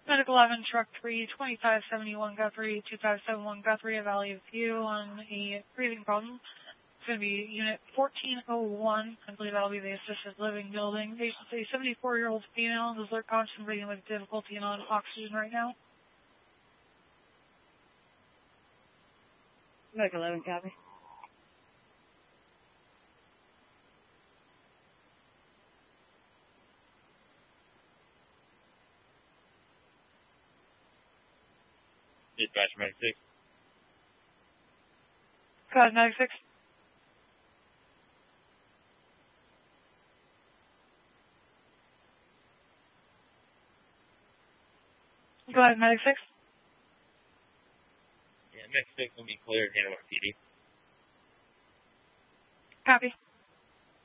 Medical 11, Truck 3, 2571 Guthrie, 2571 Guthrie, a Valley of View on a breathing problem. It's going to be Unit 1401. I believe that'll be the assisted living building. Patient's a 74-year-old female. Does alert constant breathing with difficulty and on oxygen right now. Medical 11, copy. Dispatch Medic 6. Go ahead, Medic 6. Go ahead, Medic 6. Yeah, Medic 6 will be cleared, handle our PD. Copy.